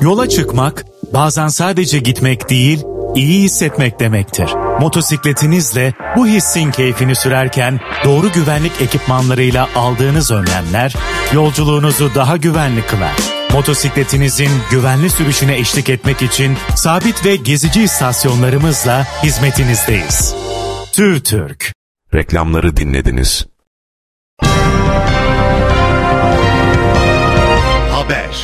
Yola çıkmak, bazen sadece gitmek değil, iyi hissetmek demektir. Motosikletinizle bu hissin keyfini sürerken doğru güvenlik ekipmanlarıyla aldığınız önlemler yolculuğunuzu daha güvenli kılar. Motosikletinizin güvenli sürüşüne eşlik etmek için sabit ve gezici istasyonlarımızla hizmetinizdeyiz. TÜRTÜRK. Reklamları dinlediniz. Haber.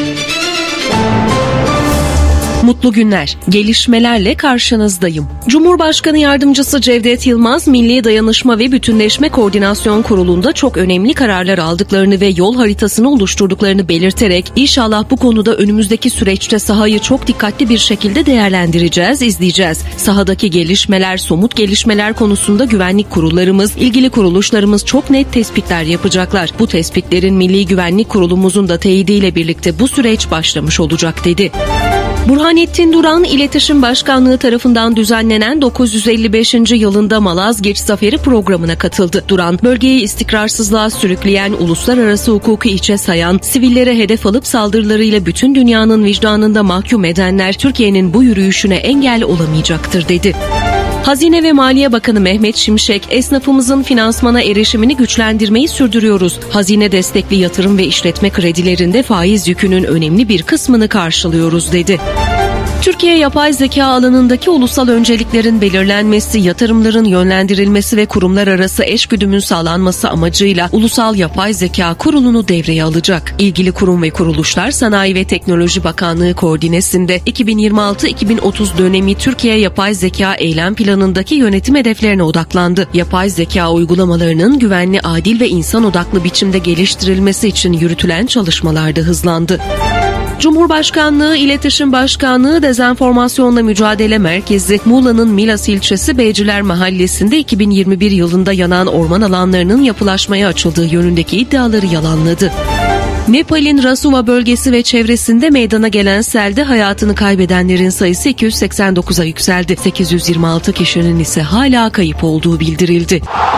Mutlu günler. Gelişmelerle karşınızdayım. Cumhurbaşkanı Yardımcısı Cevdet Yılmaz, Milli Dayanışma ve Bütünleşme Koordinasyon Kurulu'nda çok önemli kararlar aldıklarını ve yol haritasını oluşturduklarını belirterek, İnşallah bu konuda önümüzdeki süreçte sahayı çok dikkatli bir şekilde değerlendireceğiz, izleyeceğiz. Sahadaki gelişmeler, somut gelişmeler konusunda güvenlik kurullarımız, ilgili kuruluşlarımız çok net tespitler yapacaklar. Bu tespitlerin Milli Güvenlik Kurulumuzun da teyidiyle birlikte bu süreç başlamış olacak, dedi. Burhanettin Duran, İletişim Başkanlığı tarafından düzenlenen 955. yılında Malazgirt Zaferi programına katıldı. Duran, bölgeyi istikrarsızlığa sürükleyen, uluslararası hukuku içe sayan, sivillere hedef alıp saldırılarıyla bütün dünyanın vicdanında mahkum edenler Türkiye'nin bu yürüyüşüne engel olamayacaktır, dedi. Hazine ve Maliye Bakanı Mehmet Şimşek, esnafımızın finansmana erişimini güçlendirmeyi sürdürüyoruz. Hazine destekli yatırım ve işletme kredilerinde faiz yükünün önemli bir kısmını karşılıyoruz, dedi. Türkiye yapay zeka alanındaki ulusal önceliklerin belirlenmesi, yatırımların yönlendirilmesi ve kurumlar arası eşgüdümün sağlanması amacıyla Ulusal Yapay Zeka Kurulu'nu devreye alacak. İlgili kurum ve kuruluşlar Sanayi ve Teknoloji Bakanlığı koordinesinde 2026-2030 dönemi Türkiye Yapay Zeka Eylem Planı'ndaki yönetim hedeflerine odaklandı. Yapay zeka uygulamalarının güvenli, adil ve insan odaklı biçimde geliştirilmesi için yürütülen çalışmalar da hızlandı. Cumhurbaşkanlığı, İletişim Başkanlığı Dezenformasyonla Mücadele Merkezi, Muğla'nın Milas ilçesi Beyciler Mahallesi'nde 2021 yılında yanan orman alanlarının yapılaşmaya açıldığı yönündeki iddiaları yalanladı. Nepal'in Rasuva bölgesi ve çevresinde meydana gelen selde hayatını kaybedenlerin sayısı 289'a yükseldi. 826 kişinin ise hala kayıp olduğu bildirildi.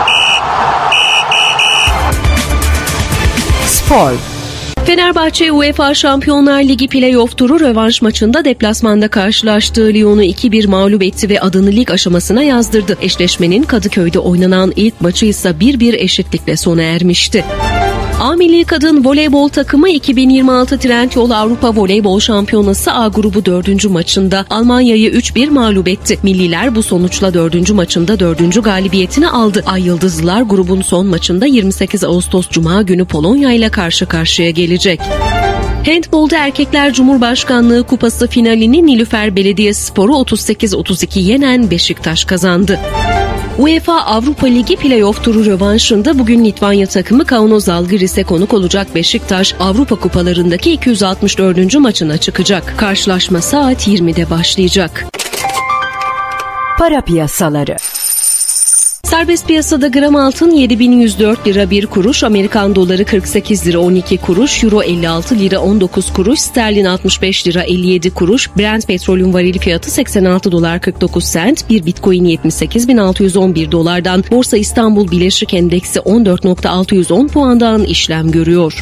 Spor. Fenerbahçe UEFA Şampiyonlar Ligi play-off turu rövanş maçında deplasmanda karşılaştığı Lyon'u 2-1 mağlup etti ve adını lig aşamasına yazdırdı. Eşleşmenin Kadıköy'de oynanan ilk maçı ise 1-1 eşitlikle sona ermişti. A Milli Kadın Voleybol takımı 2026 Trendyol Avrupa Voleybol Şampiyonası A grubu 4. maçında Almanya'yı 3-1 mağlup etti. Milliler bu sonuçla 4. maçında 4. galibiyetini aldı. Ay Yıldızlılar grubun son maçında 28 Ağustos Cuma günü Polonya ile karşı karşıya gelecek. Handbolda Erkekler Cumhurbaşkanlığı Kupası finalini Nilüfer Belediyespor'u 38-32 yenen Beşiktaş kazandı. UEFA Avrupa Ligi play-off turu rövanşında bugün Litvanya takımı Kaunas Žalgiris'e konuk olacak Beşiktaş, Avrupa kupalarındaki 264. maçına çıkacak. Karşılaşma saat 20'de başlayacak. Para piyasaları. Serbest piyasada gram altın 7.104 lira 1 kuruş, Amerikan doları 48 lira 12 kuruş, euro 56 lira 19 kuruş, sterlin 65 lira 57 kuruş, Brent petrolün varili fiyatı 86 dolar 49 sent, bir bitcoin 78.611 dolardan, Borsa İstanbul Bileşik Endeksi 14.610 puandan işlem görüyor.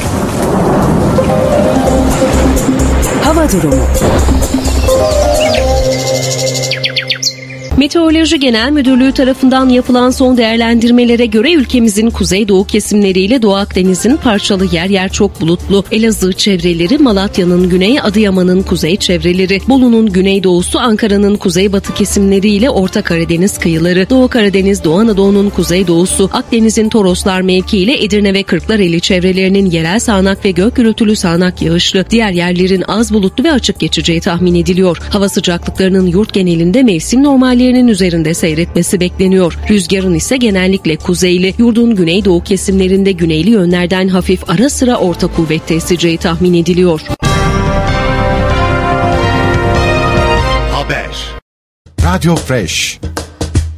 Hava durumu. Meteoroloji Genel Müdürlüğü tarafından yapılan son değerlendirmelere göre ülkemizin kuzeydoğu kesimleriyle Doğu Akdeniz'in parçalı yer yer çok bulutlu, Elazığ çevreleri, Malatya'nın güney, Adıyaman'ın kuzey çevreleri, Bolu'nun güneydoğusu, Ankara'nın kuzeybatı kesimleriyle Orta Karadeniz kıyıları, Doğu Karadeniz, Doğu Anadolu'nun kuzeydoğusu, Akdeniz'in Toroslar mevkiiyle Edirne ve Kırklareli çevrelerinin yerel sağanak ve gök gürültülü sağanak yağışlı, diğer yerlerin az bulutlu ve açık geçeceği tahmin ediliyor. Hava sıcaklıklarının yurt genelinde mevsim normallerinin üzerinde seyretmesi bekleniyor. Rüzgarın ise genellikle kuzeyli, yurdun güneydoğu kesimlerinde güneyli yönlerden hafif ara sıra orta kuvvette eseceği tahmin ediliyor. Haber. Radyo Fresh.